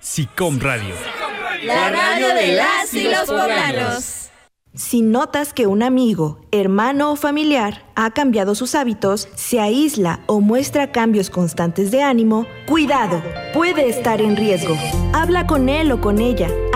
SICOM Radio. La radio de las y los poblanos. Si notas que un amigo, hermano o familiar ha cambiado sus hábitos, se aísla o muestra cambios constantes de ánimo, cuidado, puede estar en riesgo. Habla con él o con ella.